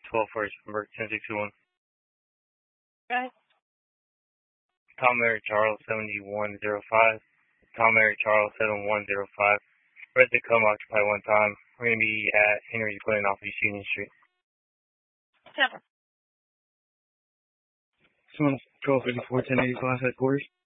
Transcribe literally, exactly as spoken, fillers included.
twelve first, number ten sixty-one. Okay. Tom Mary Charles seventy-one oh five. Tom Mary Charles seventy-one oh five. Ready to come occupy one time. We're going to be at Henry's Glen off East Union Street. Seven. Someone twelve fifty-four, ten eighty class headquarters.